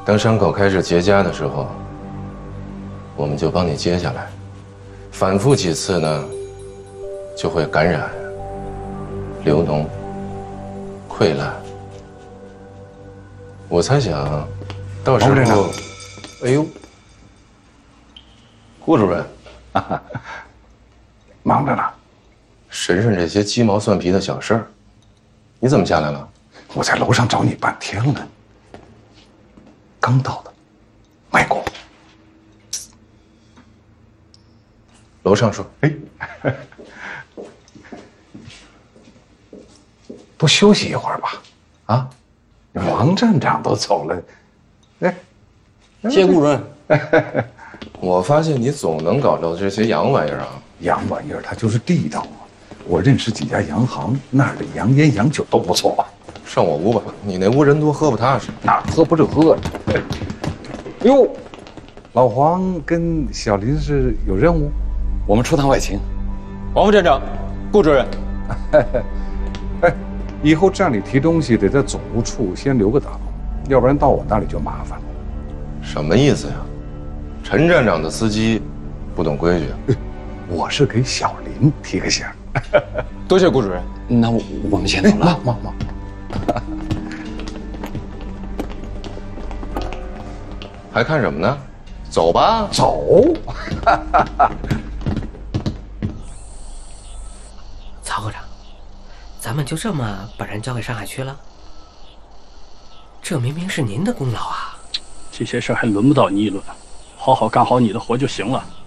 当伤口开始结痂的时候，我们就帮你接下来，反复几次呢，就会感染、流脓、溃烂。我猜想，到时候，哎呦，顾主任， 忙着呢。 审审这些鸡毛蒜皮的小事儿，你怎么下来了？ 我在楼上找你半天了，刚到的，卖过。 楼上说， 哎，不休息一会儿吧？啊，王站长都走了，哎， 谢顾主任。 我发现你总能搞到这些洋玩意儿啊。 洋玩意儿它就是地道嘛。我认识几家洋行，那儿的洋烟洋酒都不错。 上我屋吧，你那屋人多，喝不踏实。 哪喝不是喝的。哟，老黄跟小林是有任务， 我们出趟外勤。王副站长，顾主任。 哎，以后站里提东西得在总务处先留个档，要不然到我那里就麻烦了。 什么意思呀？陈站长的司机不懂规矩。 我是给小林提个醒。 多谢顾主任。那我们先走了。 忙。 还看什么呢？走吧。 走。 曹科长，咱们就这么把人交给上海区了？这明明是您的功劳啊！ 这些事儿还轮不到你议论，好好干好你的活就行了。